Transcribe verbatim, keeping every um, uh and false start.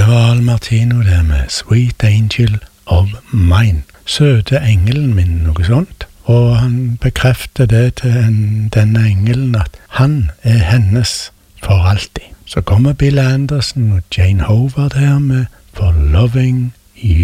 var Al Martino der med Sweet Angel of Mine. Søte engelen min, noe sånt. Og han bekrefter det til en, denne engelen at han er hennes for alltid. Så kommer Bill Anderson og Jane Howard her med For Loving